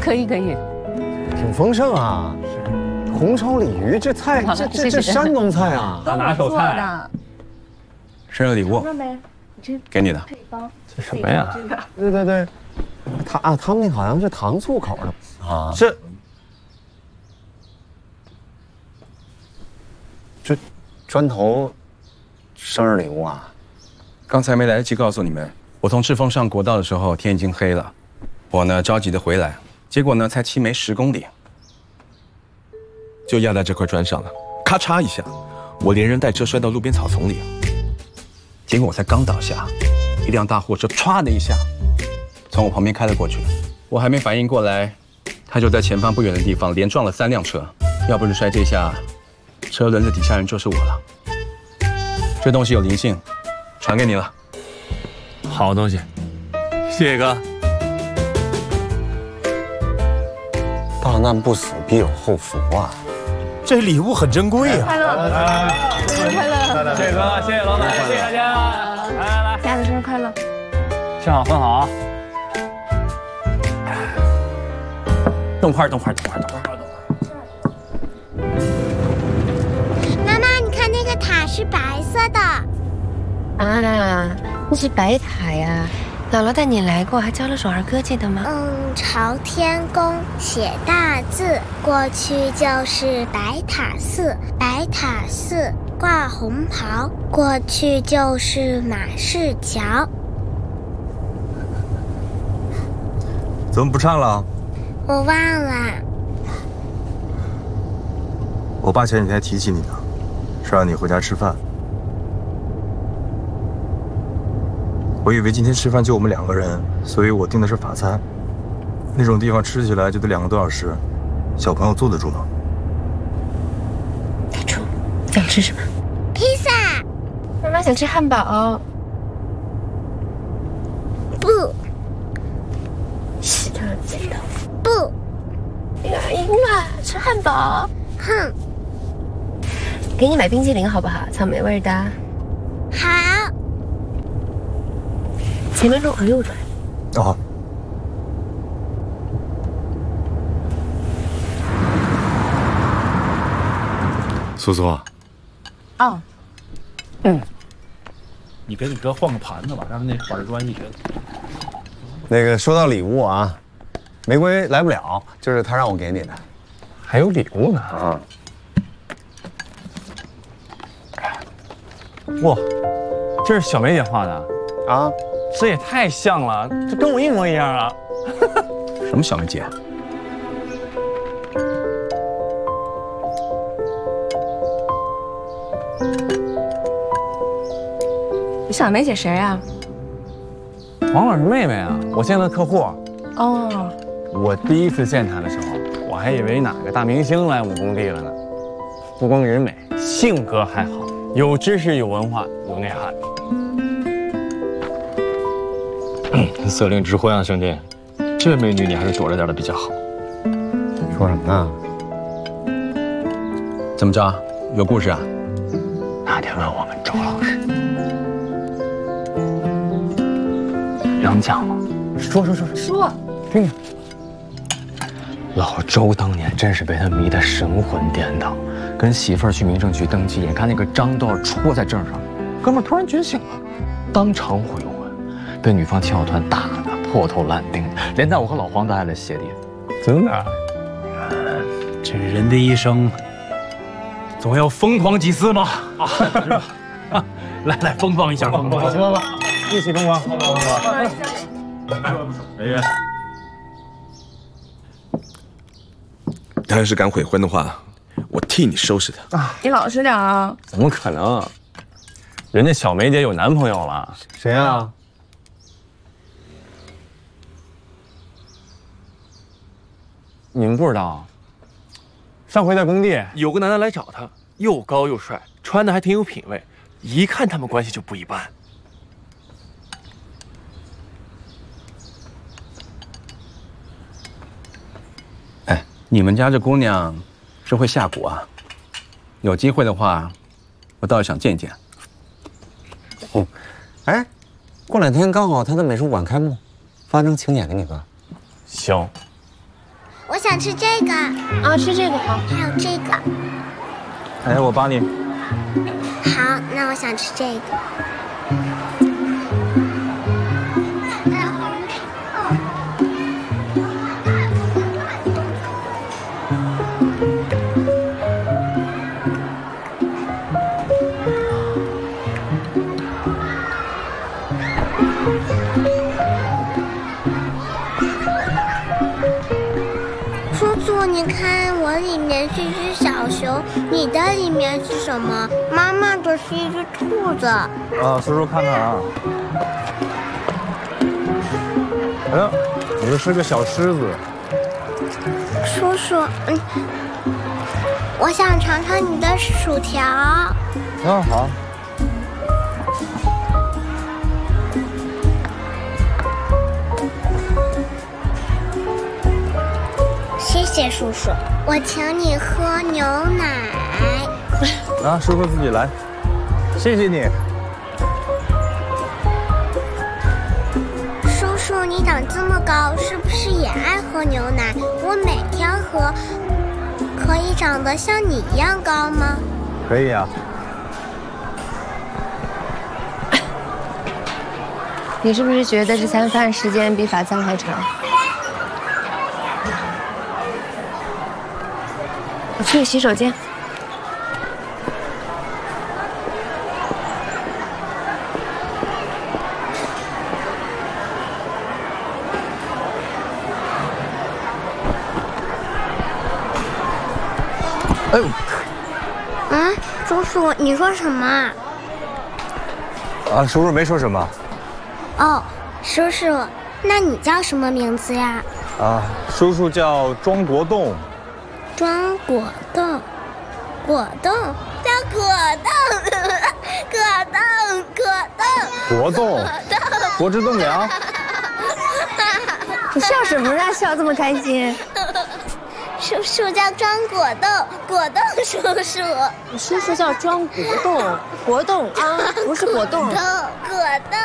可以可以， 挺丰盛啊。红烧鲤鱼这菜，这山东菜啊， 他拿手菜。 生日礼物，给你的。 这什么呀？ 对，他们那好像是糖醋口的啊。这砖头生日礼物啊？ 刚才没来得及告诉你们，我从赤峰上国道的时候，天已经黑了。我呢着急的回来，结果呢才骑没10公里，就压在这块砖上了。咔嚓一下，我连人带车摔到路边草丛里。结果我才刚倒下，一辆大货车歘的一下从我旁边开了过去。我还没反应过来，他就在前方不远的地方连撞了3辆车。要不是摔这下，车轮子底下人就是我了。这东西有灵性，传给你了。 好东西，谢谢哥。 大难不死，必有后福啊！ 这礼物很珍贵啊！ 快乐，生日快乐！ 谢谢哥，谢谢老板，谢谢大家。来， 家的生日快乐！ 吃好分好啊！ 动会儿。 妈妈，你看那个塔是白色的。 啊，那是白塔呀。姥姥带你来过，还教了首儿歌，记得吗？ 朝天宫写大字，过去就是白塔寺，白塔寺挂红袍，过去就是马市桥。 怎么不唱了？ 我忘了。 我爸前几天提起你的，是让你回家吃饭。我以为今天吃饭就我们2个人，所以我订的是法餐。那种地方吃起来就得2个多小时，小朋友坐得住吗？ 大厨，想吃什么？ 披萨。 妈妈想吃汉堡。 不。 是的，知道。 不。 吃汉堡。 哼。 给你买冰激凌好不好？草莓味的。 好。 前面路口右转。 哦。 苏苏。 哦。 你给你哥换个盘子吧，让那板砖一直。 那个说到礼物啊，玫瑰来不了，就是他让我给你的。 还有礼物呢啊！ 哇，这是小梅姐画的啊！ 这也太像了，这跟我一模一样啊！ 什么小梅姐？ 小梅姐谁啊？ 王老师妹妹啊，我现在的客户。 哦。 我第一次见她的时候，我还以为哪个大明星来我们工地了呢。不光人美，性格还好，有知识、有文化、有内涵。 色令之婚啊，兄弟，这美女你还是躲着点的比较好。 说什么呢？ 怎么着？有故事啊？ 那得问我们周老师。能讲吗？ 说，听听。 老周当年真是被他迷得神魂颠倒，跟媳妇儿去民政局登记，眼看那个章都要戳在证上，哥们儿突然觉醒了，当场悔婚，被女方跳团打得破头烂腚，连带我和老黄都挨了鞋底子。 真的？ 这人的一生，总要疯狂几次嘛！啊，是吧？啊，来，疯狂一下，疯狂！ 一起疯狂！ 美月， 他要是敢悔婚的话，我替你收拾他。 你老实点啊！ 怎么可能？人家小梅姐有男朋友了。 谁啊？ 你们不知道？上回在工地有个男的来找她，又高又帅，穿的还挺有品位，一看他们关系就不一般。 哎，你们家这姑娘是会下蛊啊？有机会的话，我倒是想见见。 哎，过2天刚好他的美术馆开幕，发张请柬给你哥。 行， 我想吃这个。 啊，吃这个好。 还有这个。 哎，我帮你。 好，那我想吃这个。叔叔，你看我里面是一只小熊，你的里面是什么？妈妈的是一只兔子。 啊，叔叔看看啊。哎呀，你这是个小狮子。 叔叔，我想尝尝你的薯条。 啊，好。 谢谢叔叔，我请你喝牛奶。 啊，叔叔自己来，谢谢你。 叔叔，你长这么高，是不是也爱喝牛奶？我每天喝，可以长得像你一样高吗？ 可以啊。 你是不是觉得这餐饭时间比法餐还长？我去洗手间。 哎呦！ 叔叔，你说什么？ 啊，叔叔没说什么。 哦，叔叔，那你叫什么名字呀？ 啊，叔叔叫庄国栋。 庄果冻，果冻叫果冻，果冻，果冻， 果冻，果汁冻凉。 你笑什么呀？笑这么开心？ 叔叔叫庄果冻，果冻叔叔。 你叔叔叫庄国栋，国栋啊，不是果冻。 果冻。